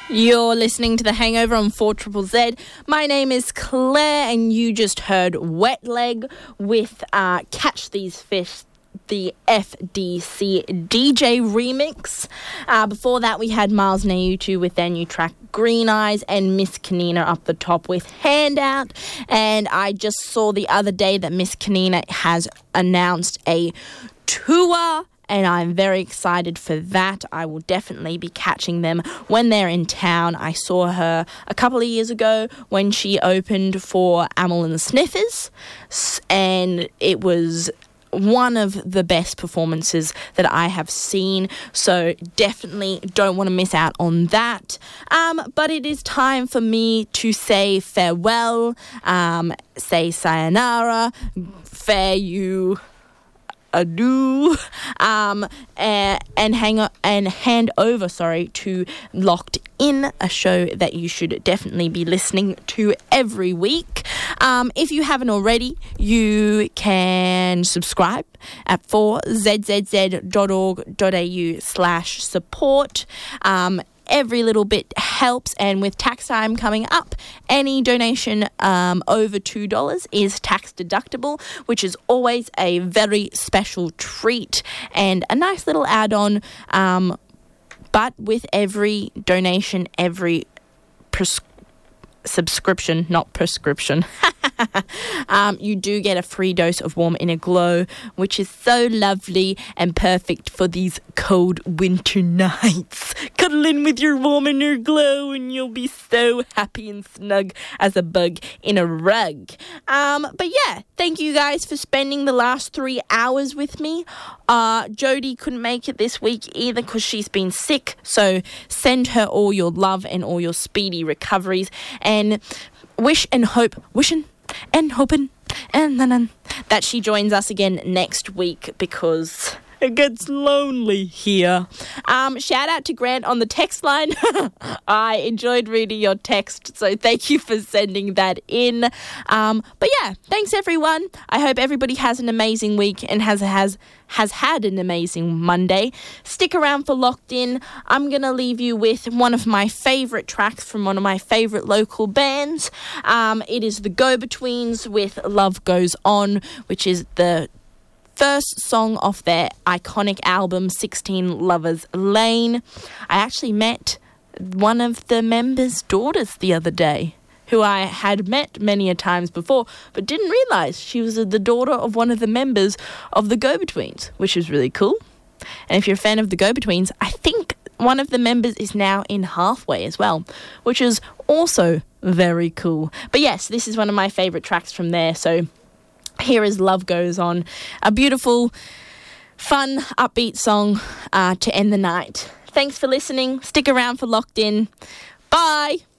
You're listening to The Hangover on 4ZZZ. My name is Claire, and you just heard Wet Leg with Catch These Fish, the FDC DJ remix. Before that, we had Miles Nayutu with their new track Green Eyes, and Miss Kanina up the top with Handout. And I just saw the other day that Miss Kanina has announced a tour, and I'm very excited for that. I will definitely be catching them when they're in town. I saw her a couple of years ago when she opened for Amyl and the Sniffers, and it was one of the best performances that I have seen, so definitely don't want to miss out on that. But it is time for me to say farewell, say sayonara, fare you adieu, and hand over to Locked In, a show that you should definitely be listening to every week. If you haven't already, you can subscribe at 4zzz.org.au/support. Every little bit helps, and with tax time coming up, any donation over $2 is tax deductible, which is always a very special treat and a nice little add-on. But with every donation, every subscription, not prescription, you do get a free dose of Warm Inner Glow, which is so lovely and perfect for these cold winter nights. Cuddle in with your Warm Inner Glow and you'll be so happy and snug as a bug in a rug. But yeah, thank you guys for spending the last 3 hours with me. Jodie couldn't make it this week either because she's been sick, so send her all your love and all your speedy recoveries, and wishing and hoping and that she joins us again next week, because it gets lonely here. Shout out to Grant on the text line. I enjoyed reading your text, so thank you for sending that in. But yeah, thanks everyone. I hope everybody has an amazing week and has had an amazing Monday. Stick around for Locked In. I'm going to leave you with one of my favourite tracks from one of my favourite local bands. It is the Go-Betweens with Love Goes On, which is the first song off their iconic album 16 Lovers Lane. I actually met one of the members' daughters the other day, who I had met many a times before, but didn't realise she was the daughter of one of the members of the Go-Betweens, which is really cool. And if you're a fan of the Go-Betweens, I think one of the members is now in Halfway as well, which is also very cool. But yes, this is one of my favourite tracks from there, so here is Love Goes On, a beautiful, fun, upbeat song to end the night. Thanks for listening. Stick around for Locked In. Bye.